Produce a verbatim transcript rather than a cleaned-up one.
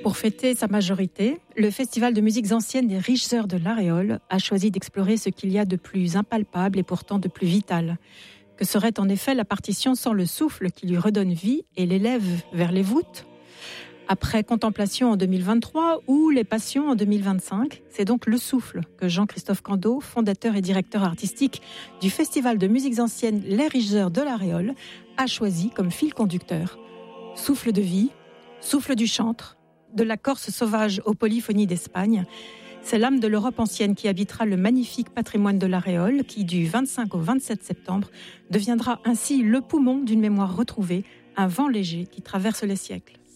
Pour fêter sa majorité, le Festival de musiques anciennes des Riches Heures de l'Aréole a choisi d'explorer ce qu'il y a de plus impalpable et pourtant de plus vital. Que serait en effet la partition sans le souffle qui lui redonne vie et l'élève vers les voûtes ? Après Contemplation en deux mille vingt-trois ou Les Passions en deux mille vingt-cinq, c'est donc le souffle que Jean-Christophe Candeau, fondateur et directeur artistique du Festival de musiques anciennes Les Riches Heures de l'Aréole, a choisi comme fil conducteur. Souffle de vie, souffle du chantre, de la Corse sauvage aux polyphonies d'Espagne, c'est l'âme de l'Europe ancienne qui habitera le magnifique patrimoine de l'Aréole qui, du vingt-cinq au vingt-sept septembre, deviendra ainsi le poumon d'une mémoire retrouvée, un vent léger qui traverse les siècles.